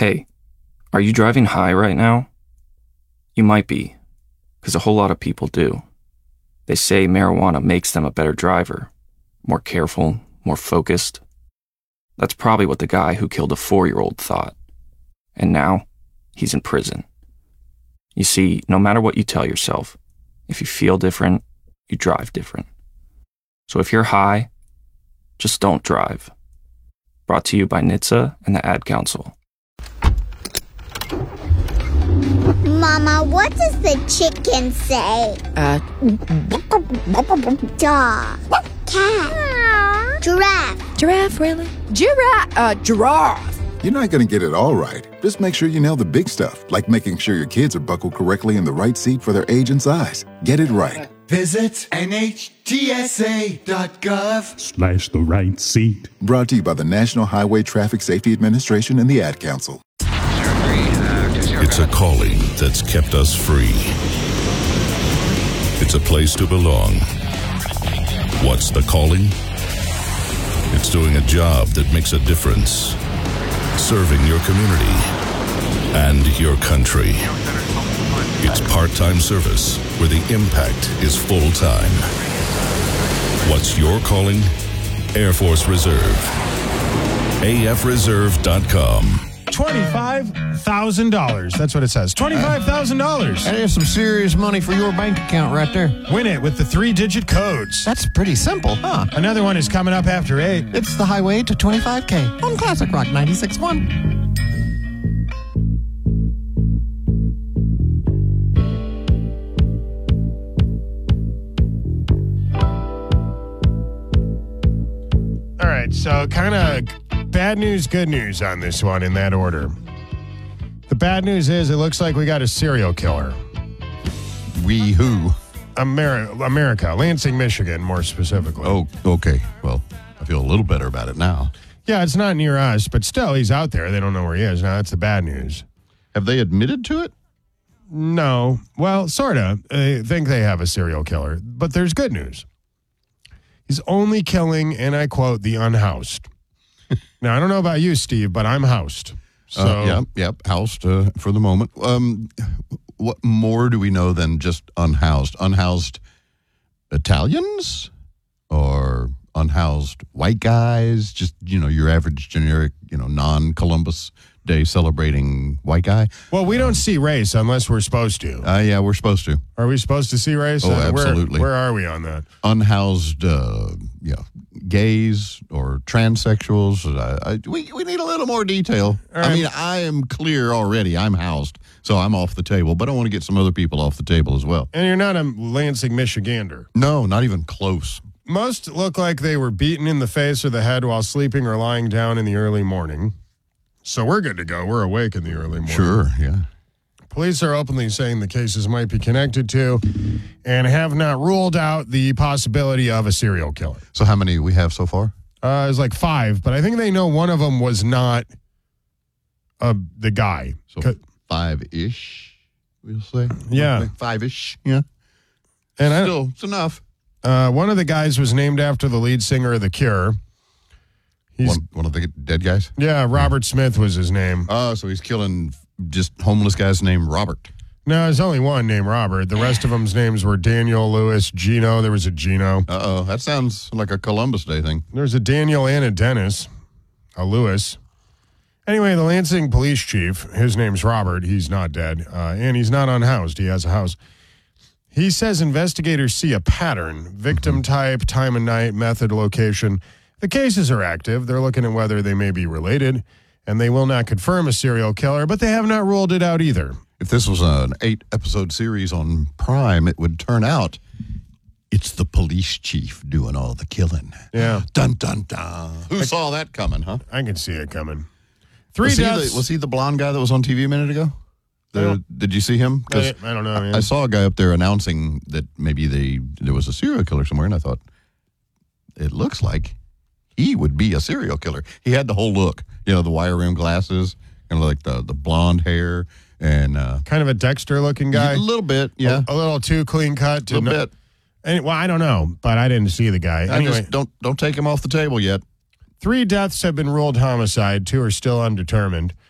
Hey, are you driving high right now? You might be, because a whole lot of people do. They say marijuana makes them a better driver, more careful, more focused. That's probably what the guy who killed a 4-year-old thought. And now, he's in prison. You see, no matter what you tell yourself, if you feel different, you drive different. So if you're high, just don't drive. Brought to you by NHTSA and the Ad Council. Mama, what does the chicken say? Dog. Cat. Giraffe. Giraffe, really? Giraffe. You're not going to get it all right. Just make sure you nail the big stuff, like making sure your kids are buckled correctly in the right seat for their age and size. Get it right. Visit NHTSA.gov/ the right seat. Brought to you by the National Highway Traffic Safety Administration and the Ad Council. It's a calling that's kept us free. It's a place to belong. What's the calling? It's doing a job that makes a difference. Serving your community and your country. It's part-time service where the impact is full-time. What's your calling? Air Force Reserve. AFReserve.com. $25,000. That's what it says. $25,000. That is some serious money for your bank account right there. Win it with the 3-digit codes. That's pretty simple, huh? Another one is coming up after 8. It's the highway to 25K on Classic Rock 96.1. All right, so kind of bad news, good news on this one in that order. The bad news is it looks like we got a serial killer. We who? America, Lansing, Michigan, more specifically. Oh, okay. Well, I feel a little better about it now. Yeah, it's not near us, but still, he's out there. They don't know where he is. Now, that's the bad news. Have they admitted to it? No. Well, sort of. I think they have a serial killer. But there's good news. He's only killing, and I quote, the unhoused. Now, I don't know about you, Steve, but I'm housed. So, yep, housed for the moment. What more do we know than just unhoused? Unhoused Italians or unhoused white guys? Just, your average generic, non-Columbus Day celebrating white guy? Well, we don't see race unless we're supposed to. Yeah, we're supposed to. Are we supposed to see race? Oh, absolutely. Where are we on that? Unhoused, gays or transsexuals. We need a little more detail. Right. I mean, I am clear already. I'm housed, so I'm off the table. But I want to get some other people off the table as well. And you're not a Lansing, Michigander. No, not even close. Most look like they were beaten in the face or the head while sleeping or lying down in the early morning. So we're good to go. We're awake in the early morning. Sure, yeah. Police are openly saying the cases might be connected to and have not ruled out the possibility of a serial killer. So how many we have so far? It's like 5, but I think they know one of them was not the guy. So 5-ish, we'll say? Yeah. 5-ish, yeah. And still, it's enough. One of the guys was named after the lead singer of The Cure. He's one of the dead guys? Yeah, Robert Smith was his name. Oh, so he's killing just homeless guys named Robert. No, there's only one named Robert. The rest of them's names were Daniel, Lewis, Gino. There was a Gino. Uh-oh, that sounds like a Columbus Day thing. There's a Daniel and a Dennis, a Lewis. Anyway, the Lansing police chief, his name's Robert. He's not dead, and he's not unhoused. He has a house. He says investigators see a pattern, victim type, time of night, method, location. The cases are active. They're looking at whether they may be related, and they will not confirm a serial killer, but they have not ruled it out either. If this was an 8-episode series on Prime, it would turn out it's the police chief doing all the killing. Yeah. Dun, dun, dun. Who saw that coming, huh? I can see it coming. Was he the blonde guy that was on TV a minute ago? Did you see him? I don't know. Man. I saw a guy up there announcing that maybe there was a serial killer somewhere, and I thought, it looks like he would be a serial killer. He had the whole look, the wire rim glasses, kind of like the blonde hair, and kind of a Dexter-looking guy. A little bit, yeah. A little too clean cut. A little bit. Well, I don't know, but I didn't see the guy. Anyway, just don't take him off the table yet. 3 deaths have been ruled homicide. 2 are still undetermined.